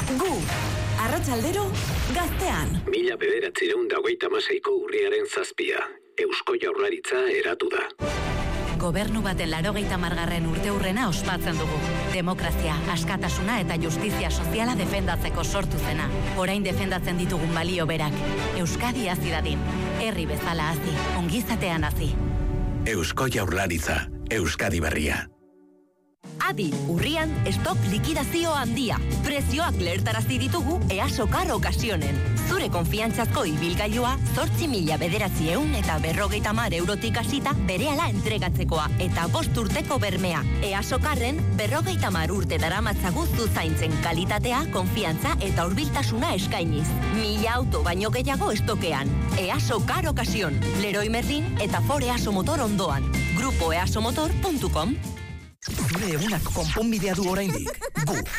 Gu, arratsaldero, gaztean. 1926ko urriaren 7, Eusko Jaurlaritza eratu da. Gobernu baten 80. urteurrena ospatzen dugu. Demokrazia, askatasuna eta justizia soziala defendatzeko sortu zena. Orain defendatzen ditugun balio berak. Euskadi hazi dadin. Herri bezala hazi, ongizatean hazi. Eusko Jaurlaritza, Euskadi berria. Adi, urrian, estok likidazio handia. Prezioak lehertarazi ditugu EASO Car Occasionen. Zure konfiantzazko ibilgailua 8.900 eta 50 eurotik hasita berehala entregatzekoa eta 5 urteko bermea. EASO Carren 50 urte daramatzagu zuzaintzen kalitatea, konfiantza eta hurbiltasuna eskainiz. 1000 auto baino gehiago estokean. EASO Car Occasion, Leroy Merlin eta Ford EASO Motor ondoan. Grupo easomotor.com. Zure egunak konponbidea du oraindik. Gu,